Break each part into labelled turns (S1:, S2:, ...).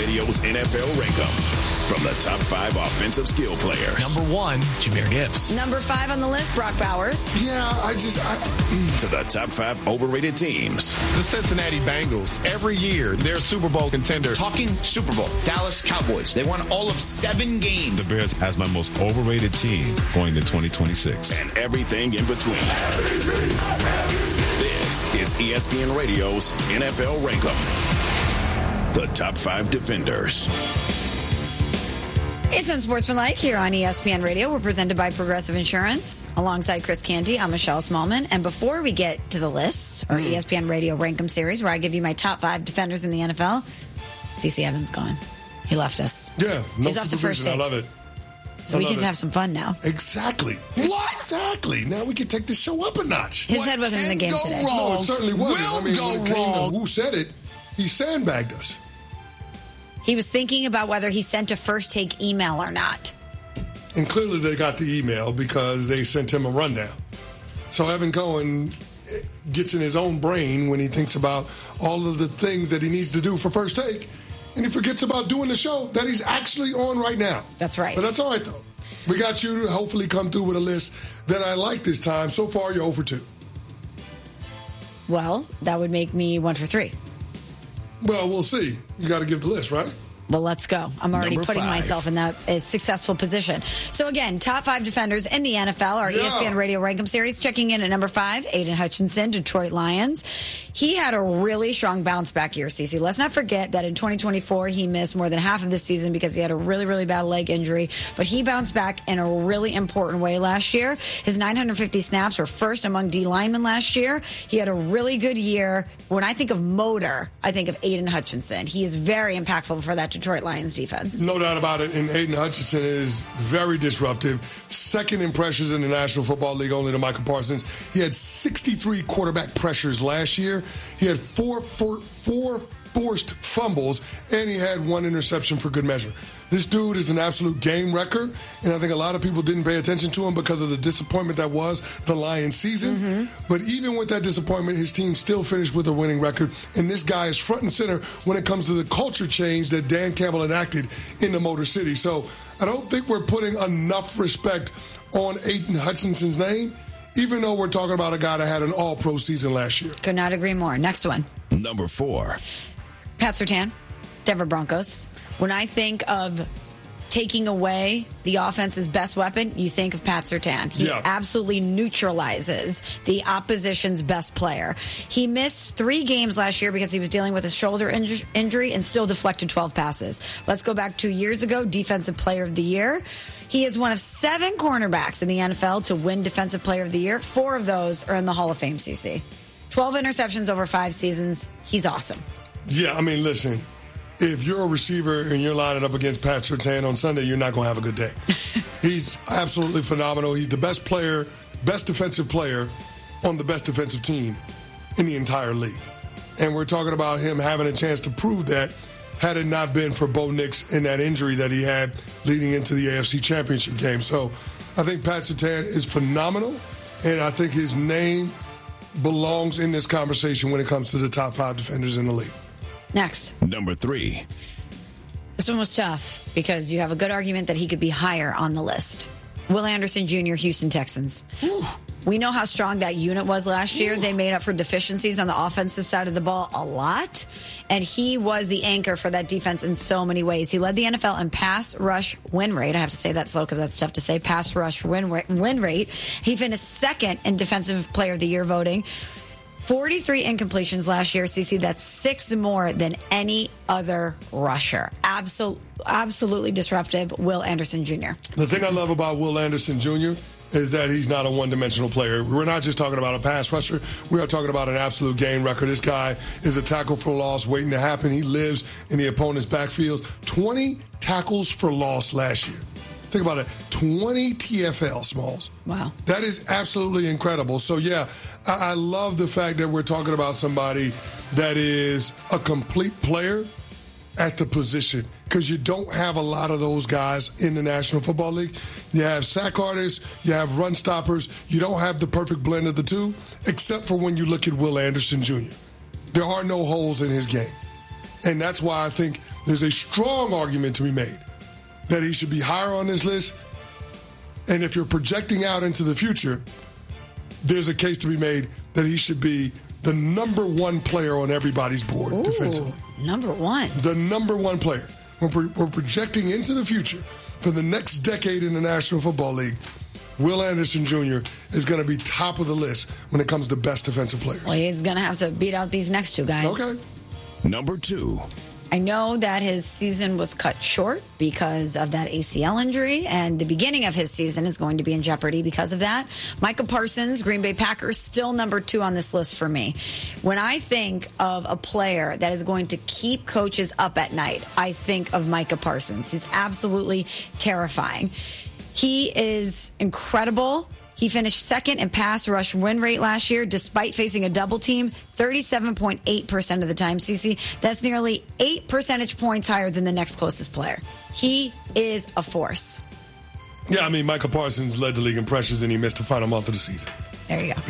S1: Radio's NFL Rankum. From the top 5 offensive skill players.
S2: Number 1, Jahmyr Gibbs.
S3: Number 5 on the list, Brock Bowers.
S4: Yeah,
S1: To the top 5 overrated teams.
S4: The Cincinnati Bengals. Every year, they're a Super Bowl contender.
S5: Talking Super Bowl, Dallas Cowboys. They won all of 7 games.
S6: The Bears has my most overrated team going to 2026.
S1: And everything in between. This is ESPN Radio's NFL Rankum. The top 5 defenders.
S3: It's Unsportsmanlike here on ESPN Radio. We're presented by Progressive Insurance. Alongside Chris Canty, I'm Michelle Smallman. And before we get to the list, our ESPN Radio Rankum series, where I give you my top 5 defenders in the NFL, CeCe Evans gone. He left us.
S7: Yeah, no
S3: He's off the first
S7: supervision.
S3: take.
S7: I love it.
S3: So we can have some fun now.
S7: Exactly. What? Exactly. Now we can take the show up a notch.
S3: His head wasn't in the game today.
S7: No, it certainly wasn't.
S4: Will go
S7: when it came to
S4: wrong.
S7: who said it, he sandbagged us.
S3: He was thinking about whether he sent a first take email or not.
S7: And clearly they got the email because they sent him a rundown. So Evan Cohen gets in his own brain when he thinks about all of the things that he needs to do for first take. And he forgets about doing the show that he's actually on right now.
S3: That's right.
S7: But that's all right, though. We got you to hopefully come through with a list that I like this time. So far, you're 0 for 2.
S3: Well, that would make me 1 for 3.
S7: Well, we'll see. You got to give the list, right?
S3: Well, let's go. I'm already
S1: Number
S3: putting
S1: 5.
S3: myself in that successful position. So again, top 5 defenders in the NFL, our ESPN Radio Rankum series. Checking in at number 5, Aiden Hutchinson, Detroit Lions. He had a really strong bounce back year, CeCe. Let's not forget that in 2024, he missed more than half of the season because he had a really, really bad leg injury. But he bounced back in a really important way last year. His 950 snaps were first among D linemen last year. He had a really good year. When I think of motor, I think of Aiden Hutchinson. He is very impactful for that Detroit Lions defense.
S7: No doubt about it. And Aiden Hutchinson is very disruptive. Second in pressures in the National Football League, only to Michael Parsons. He had 63 quarterback pressures last year. He had four forced fumbles, and he had 1 interception for good measure. This dude is an absolute game wrecker, and I think a lot of people didn't pay attention to him because of the disappointment that was the Lions season. But even with that disappointment, his team still finished with a winning record, and this guy is front and center when it comes to the culture change that Dan Campbell enacted in the Motor City. So I don't think we're putting enough respect on Aiden Hutchinson's name, even though we're talking about a guy that had an all-pro season last year.
S3: Could not agree more. Next one.
S1: Number 4.
S3: Pat Surtain, Denver Broncos. When I think of taking away the offense's best weapon, you think of Pat Surtain. He absolutely neutralizes the opposition's best player. He missed 3 games last year because he was dealing with a shoulder injury and still deflected 12 passes. Let's go back 2 years ago, Defensive Player of the Year. He is one of 7 cornerbacks in the NFL to win Defensive Player of the Year. 4 of those are in the Hall of Fame, CeCe. 12 interceptions over 5 seasons. He's awesome.
S7: Yeah, I mean, listen, if you're a receiver and you're lining up against Pat Surtain on Sunday, you're not going to have a good day. He's absolutely phenomenal. He's the best player, best defensive player on the best defensive team in the entire league. And we're talking about him having a chance to prove that had it not been for Bo Nix and that injury that he had leading into the AFC Championship game. So I think Pat Surtain is phenomenal, and I think his name belongs in this conversation when it comes to the top 5 defenders in the league.
S3: Next.
S1: Number 3.
S3: This one was tough because you have a good argument that he could be higher on the list. Will Anderson Jr., Houston Texans. We know how strong that unit was last year. They made up for deficiencies on the offensive side of the ball a lot. And he was the anchor for that defense in so many ways. He led the NFL in pass rush win rate. I have to say that slow because that's tough to say. Pass rush win rate. He finished 2nd in Defensive Player of the Year voting. 43 incompletions last year, CeCe. That's 6 more than any other rusher. Absolutely disruptive, Will Anderson Jr.
S7: The thing I love about Will Anderson Jr. is that he's not a one-dimensional player. We're not just talking about a pass rusher. We are talking about an absolute game record. This guy is a tackle for loss waiting to happen. He lives in the opponent's backfield. 20 tackles for loss last year. Think about it. 20 TFL, Smalls.
S3: Wow.
S7: That is absolutely incredible. So, yeah, I love the fact that we're talking about somebody that is a complete player at the position, because you don't have a lot of those guys in the National Football League. You have sack artists, you have run stoppers. You don't have the perfect blend of the two, except for when you look at Will Anderson Jr. There are no holes in his game. And that's why I think there's a strong argument to be made that he should be higher on this list. And if you're projecting out into the future, there's a case to be made that he should be the number one player on everybody's board defensively.
S3: Number one.
S7: The number one player. We're projecting into the future for the next decade in the National Football League. Will Anderson Jr. is going to be top of the list when it comes to best defensive players.
S3: Well, he's going to have to beat out these next two guys.
S7: Okay.
S1: Number 2.
S3: I know that his season was cut short because of that ACL injury, and the beginning of his season is going to be in jeopardy because of that. Micah Parsons, Green Bay Packers, still number 2 on this list for me. When I think of a player that is going to keep coaches up at night, I think of Micah Parsons. He's absolutely terrifying. He is incredible. He finished second in pass rush win rate last year, despite facing a double team, 37.8% of the time, CC. That's nearly 8 percentage points higher than the next closest player. He is a force.
S7: Yeah, I mean, Micah Parsons led the league in pressures, and he missed the final month of the season.
S3: There you go.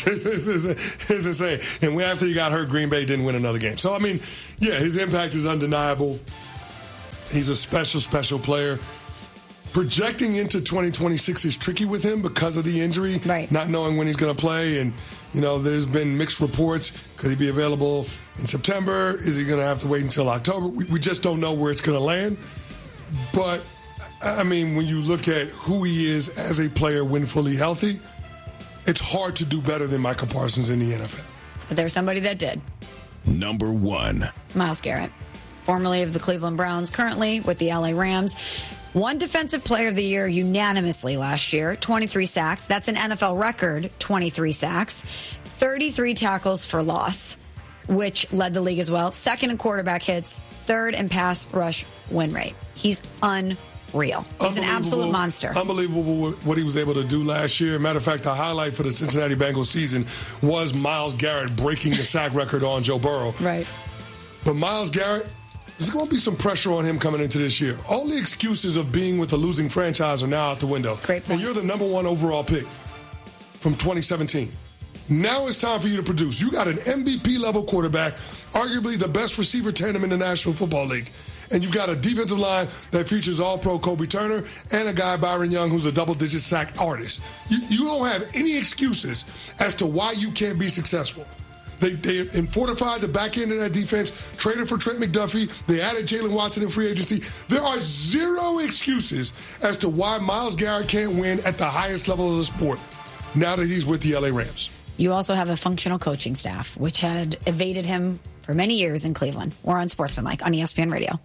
S7: It's insane. And after he got hurt, Green Bay didn't win another game. So, I mean, yeah, his impact is undeniable. He's a special, special player. Projecting into 2026 is tricky with him because of the injury,
S3: right.
S7: Not knowing when he's going to play. And, you know, there's been mixed reports. Could he be available in September? Is he going to have to wait until October? We just don't know where it's going to land. But, I mean, when you look at who he is as a player when fully healthy, it's hard to do better than Micah Parsons in the NFL.
S3: But there's somebody that did.
S1: Number 1.
S3: Myles Garrett, formerly of the Cleveland Browns, currently with the LA Rams. Won Defensive Player of the Year unanimously last year, 23 sacks. That's an NFL record, 23 sacks. 33 tackles for loss, which led the league as well. Second in quarterback hits, third in pass rush win rate. He's unreal. He's an absolute monster.
S7: Unbelievable what he was able to do last year. Matter of fact, the highlight for the Cincinnati Bengals season was Myles Garrett breaking the sack record on Joe Burrow.
S3: Right.
S7: But Myles Garrett, there's going to be some pressure on him coming into this year. All the excuses of being with a losing franchise are now out the window.
S3: Great point.
S7: And you're the number 1 overall pick from 2017. Now it's time for you to produce. You got an MVP-level quarterback, arguably the best receiver tandem in the National Football League. And you've got a defensive line that features All-Pro Kobe Turner and a guy, Byron Young, who's a double-digit sack artist. You don't have any excuses as to why you can't be successful. They fortified the back end of that defense, traded for Trent McDuffie. They added Jalen Watson in free agency. There are zero excuses as to why Myles Garrett can't win at the highest level of the sport now that he's with the LA Rams.
S3: You also have a functional coaching staff, which had evaded him for many years in Cleveland. We're on Sportsmanlike on ESPN Radio.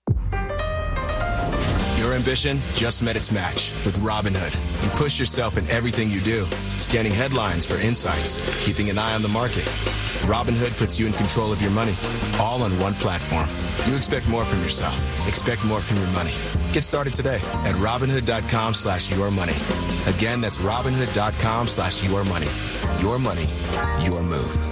S2: Your ambition just met its match with Robinhood. You push yourself in everything you do, scanning headlines for insights, keeping an eye on the market. Robinhood puts you in control of your money, all on one platform. You expect more from yourself. Expect more from your money. Get started today at Robinhood.com/yourmoney. Again, that's Robinhood.com/yourmoney. Your money, your move.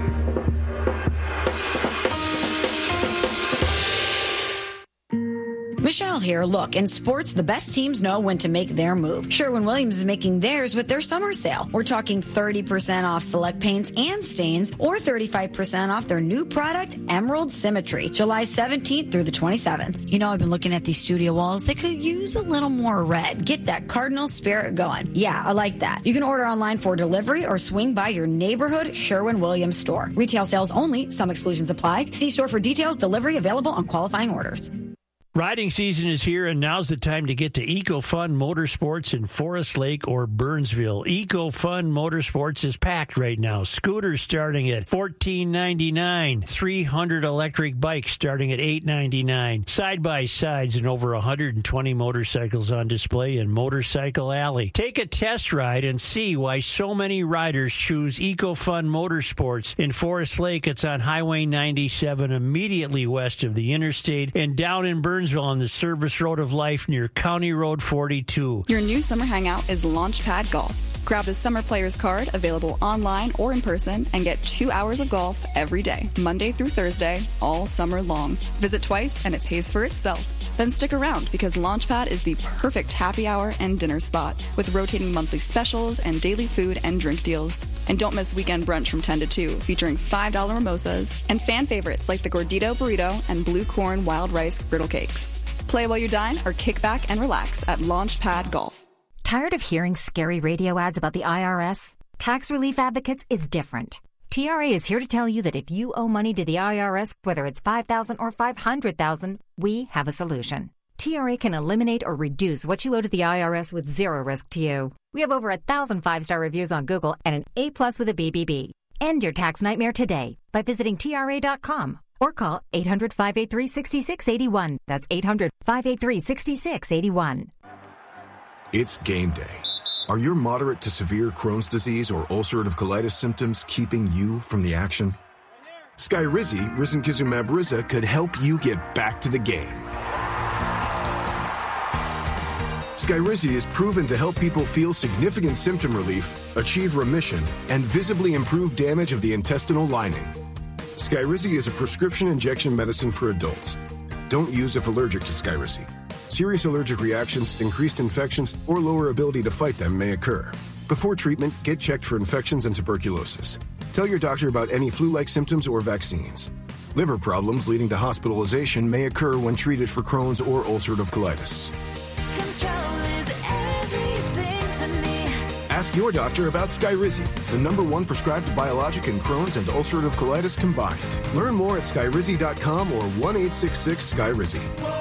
S3: Michelle here. Look, in sports, the best teams know when to make their move. Sherwin-Williams is making theirs with their summer sale. We're talking 30% off select paints and stains, or 35% off their new product, Emerald Symmetry, July 17th through the 27th. You know, I've been looking at these studio walls. They could use a little more red. Get that cardinal spirit going. Yeah, I like that. You can order online for delivery or swing by your neighborhood Sherwin-Williams store. Retail sales only. Some exclusions apply. See store for details. Delivery available on qualifying orders.
S8: Riding season is here, and now's the time to get to EcoFun Motorsports in Forest Lake or Burnsville. EcoFun Motorsports is packed right now. Scooters starting at $14.99. 300 electric bikes starting at $8.99. Side-by-sides and over 120 motorcycles on display in Motorcycle Alley. Take a test ride and see why so many riders choose EcoFun Motorsports. In Forest Lake, it's on Highway 97, immediately west of the interstate, and down in Burnsville on the Service Road of Life near County Road 42.
S9: Your new summer hangout is Launchpad Golf. Grab the Summer Players card, available online or in person, and get 2 hours of golf every day, Monday through Thursday, all summer long. Visit twice and it pays for itself. Then stick around because Launchpad is the perfect happy hour and dinner spot with rotating monthly specials and daily food and drink deals. And don't miss weekend brunch from 10 to 2 featuring $5 mimosas and fan favorites like the Gordito Burrito and Blue Corn Wild Rice Griddle Cakes. Play while you dine or kick back and relax at Launchpad Golf.
S10: Tired of hearing scary radio ads about the IRS? Tax Relief Advocates is different. TRA is here to tell you that if you owe money to the IRS, whether it's $5,000 or $500,000, we have a solution. TRA can eliminate or reduce what you owe to the IRS with zero risk to you. We have over 1,000 5-star reviews on Google and an A+ with a BBB. End your tax nightmare today by visiting TRA.com or call 800-583-6681. That's 800-583-6681.
S11: It's game day. Are your moderate to severe Crohn's disease or ulcerative colitis symptoms keeping you from the action? Skyrizi, risankizumab Riza, could help you get back to the game. Skyrizi is proven to help people feel significant symptom relief, achieve remission, and visibly improve damage of the intestinal lining. Skyrizi is a prescription injection medicine for adults. Don't use if allergic to Skyrizi. Serious allergic reactions, increased infections, or lower ability to fight them may occur. Before treatment, get checked for infections and tuberculosis. Tell your doctor about any flu-like symptoms or vaccines. Liver problems leading to hospitalization may occur when treated for Crohn's or ulcerative colitis.
S12: Control is everything to me.
S11: Ask your doctor about Skyrizi, the #1 prescribed biologic in Crohn's and ulcerative colitis combined. Learn more at skyrizi.com or 1-866-SKYRIZI.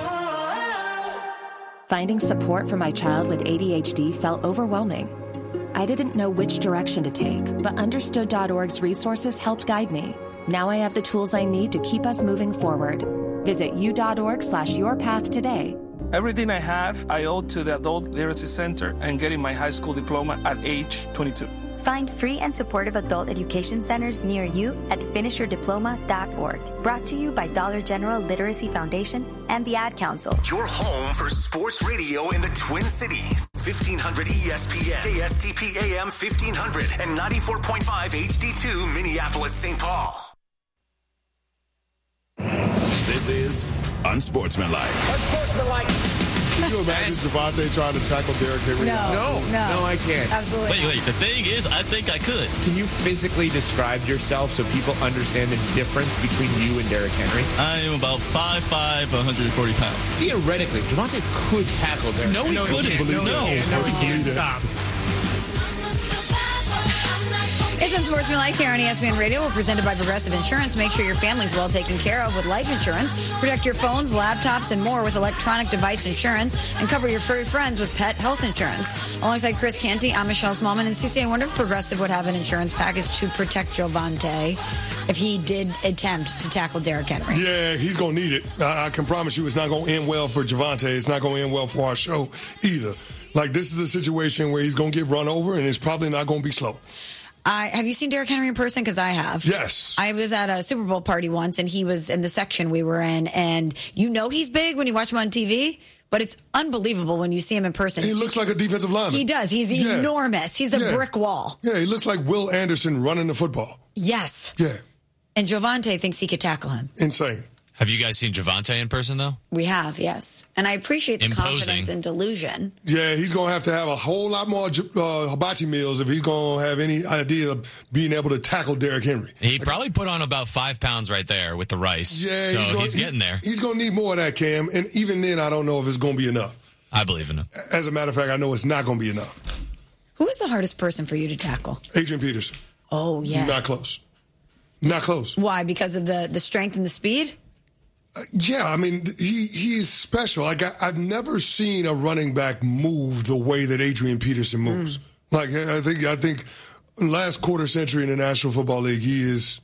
S13: Finding support for my child with ADHD felt overwhelming. I didn't know which direction to take, but Understood.org's resources helped guide me. Now I have the tools I need to keep us moving forward. Visit u.org/yourpath today.
S14: Everything I have, I owe to the Adult Literacy Center and getting my high school diploma at age 22.
S15: Find free and supportive adult education centers near you at finishyourdiploma.org. Brought to you by Dollar General Literacy Foundation and the Ad Council.
S16: Your home for sports radio in the Twin Cities. 1500 ESPN, KSTP AM 1500, and 94.5 HD2 Minneapolis, St. Paul.
S1: This is Unsportsmanlike.
S7: Unsportsmanlike. Can you imagine Javonte trying to tackle Derrick Henry?
S5: No, I can't.
S3: Absolutely.
S17: Wait. The thing is, I think I could.
S5: Can you physically describe yourself so people understand the difference between you and Derrick Henry?
S17: I am about 5'5", 140 pounds.
S5: Theoretically, Javonte could tackle Derrick Henry.
S17: No, he couldn't.
S5: No. Stop.
S3: It's Unsportsmanlike here on ESPN Radio. We're presented by Progressive Insurance. Make sure your family's well taken care of with life insurance. Protect your phones, laptops, and more with electronic device insurance. And cover your furry friends with pet health insurance. Alongside Chris Canty, I'm Michelle Smallman. And CC, I wonder if Progressive would have an insurance package to protect Javonte if he did attempt to tackle Derrick Henry.
S7: Yeah, he's going to need it. I can promise you it's not going to end well for Javonte. It's not going to end well for our show either. Like, this is a situation where he's going to get run over, and it's probably not going to be slow.
S3: Have you seen Derrick Henry in person? Because I have.
S7: Yes.
S3: I was at a Super Bowl party once, and he was in the section we were in. And you know he's big when you watch him on TV, but it's unbelievable when you see him in person.
S7: He looks like a defensive lineman.
S3: He does. He's enormous. He's a brick wall.
S7: Yeah, he looks like Will Anderson running the football.
S3: Yes.
S7: Yeah.
S3: And Javonte thinks he could tackle him.
S7: Insane.
S17: Have you guys seen Javonte in person, though?
S3: We have, yes. And I appreciate the confidence and delusion.
S7: Yeah, he's going to have a whole lot more hibachi meals if he's going to have any idea of being able to tackle Derrick Henry.
S17: He probably put on about 5 pounds right there with the rice.
S7: Yeah,
S17: so he's getting there.
S7: He's going to need more of that, Cam. And even then, I don't know if it's going to be enough.
S17: I believe in him.
S7: As a matter of fact, I know it's not going to be enough.
S3: Who is the hardest person for you to tackle?
S7: Adrian Peterson.
S3: Oh, yeah.
S7: Not close. Not close.
S3: Why? Because of the strength and the speed?
S7: Yeah, I mean, he is special. Like, I've never seen a running back move the way that Adrian Peterson moves. Like, I think last quarter century in the National Football League, he's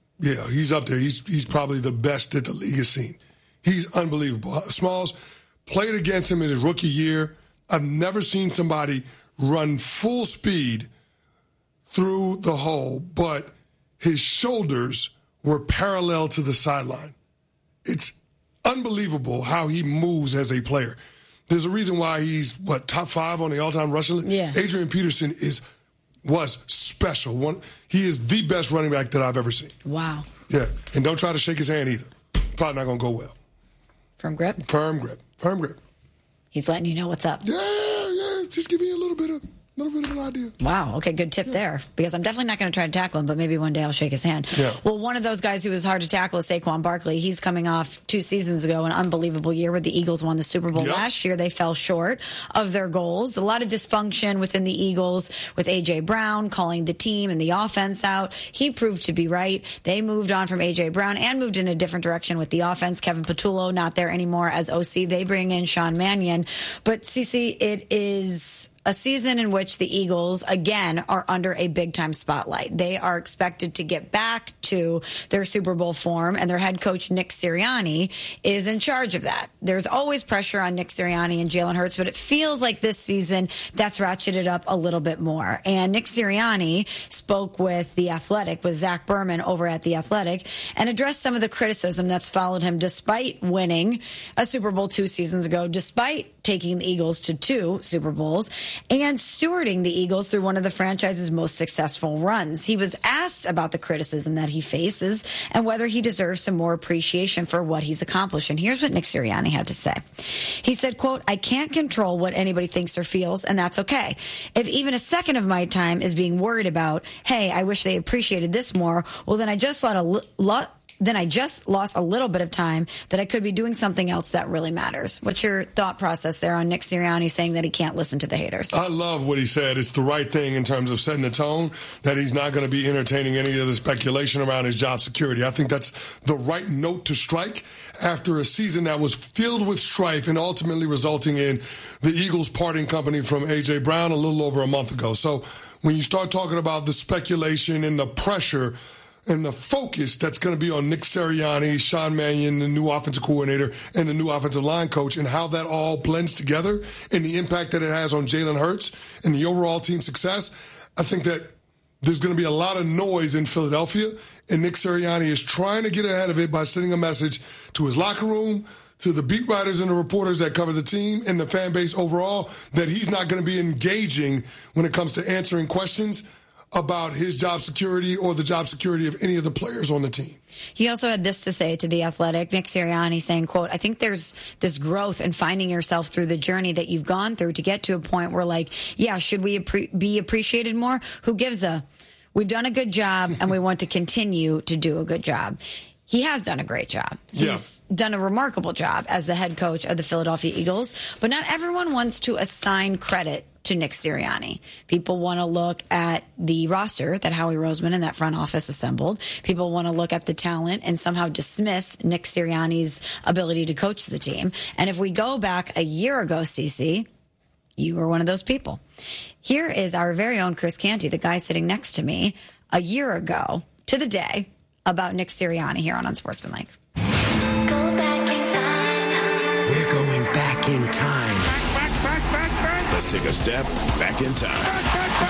S7: up there. He's probably the best that the league has seen. He's unbelievable. Smalls played against him in his rookie year. I've never seen somebody run full speed through the hole, but his shoulders were parallel to the sideline. It's unbelievable how he moves as a player. There's a reason why he's, top 5 on the all-time rushing list?
S3: Yeah.
S7: Adrian Peterson is was special. He is the best running back that I've ever seen.
S3: Wow.
S7: Yeah, and don't try to shake his hand either. Probably not going to go well.
S3: Firm grip?
S7: Firm grip. Firm grip.
S3: He's letting you know what's up.
S7: Yeah. Just give me a little bit of an idea.
S3: Wow. Okay, good tip there. Because I'm definitely not going to try to tackle him, but maybe one day I'll shake his hand.
S7: Yeah.
S3: Well, one of those guys who was hard to tackle is Saquon Barkley. He's coming off 2 seasons ago, an unbelievable year where the Eagles won the Super Bowl. Last year, they fell short of their goals. A lot of dysfunction within the Eagles with A.J. Brown calling the team and the offense out. He proved to be right. They moved on from A.J. Brown and moved in a different direction with the offense. Kevin Patullo not there anymore as OC. They bring in Sean Mannion. But, CeCe, it is a season in which the Eagles, again, are under a big-time spotlight. They are expected to get back to their Super Bowl form, and their head coach, Nick Sirianni, is in charge of that. There's always pressure on Nick Sirianni and Jalen Hurts, but it feels like this season that's ratcheted up a little bit more. And Nick Sirianni spoke with The Athletic, with Zach Berman over at The Athletic, and addressed some of the criticism that's followed him despite winning a Super Bowl 2 seasons ago, despite taking the Eagles to 2 Super Bowls, and stewarding the Eagles through one of the franchise's most successful runs. He was asked about the criticism that he faces and whether he deserves some more appreciation for what he's accomplished. And here's what Nick Sirianni had to say. He said, quote, "I can't control what anybody thinks or feels, and that's okay. If even a second of my time is being worried about, hey, I wish they appreciated this more, well, then I just lost a little bit of time that I could be doing something else that really matters." What's your thought process there on Nick Sirianni saying that he can't listen to the haters?
S7: I love what he said. It's the right thing in terms of setting the tone, that he's not going to be entertaining any of the speculation around his job security. I think that's the right note to strike after a season that was filled with strife and ultimately resulting in the Eagles parting company from A.J. Brown a little over a month ago. So when you start talking about the speculation and the pressure and the focus that's going to be on Nick Sirianni, Sean Mannion, the new offensive coordinator, and the new offensive line coach, and how that all blends together and the impact that it has on Jalen Hurts and the overall team success, I think that there's going to be a lot of noise in Philadelphia, and Nick Sirianni is trying to get ahead of it by sending a message to his locker room, to the beat writers and the reporters that cover the team and the fan base overall, that he's not going to be engaging when it comes to answering questions about his job security or the job security of any of the players on the team.
S3: He also had this to say to The Athletic, Nick Sirianni, saying, quote, "I think there's this growth in finding yourself through the journey that you've gone through to get to a point where, like, yeah, should we be appreciated more? Who gives a? We've done a good job, and we want to continue to do a good job." He has done a great job. He's done a remarkable job as the head coach of the Philadelphia Eagles, but not everyone wants to assign credit to Nick Sirianni. People want to look at the roster that Howie Roseman and that front office assembled. People want to look at the talent and somehow dismiss Nick Sirianni's ability to coach the team. And if we go back a year ago, CeCe, you were one of those people. Here is our very own Chris Canty, the guy sitting next to me, a year ago to the day, about Nick Sirianni here on Unsportsmanlike.
S1: We're going back in time. Let's take a step back in time.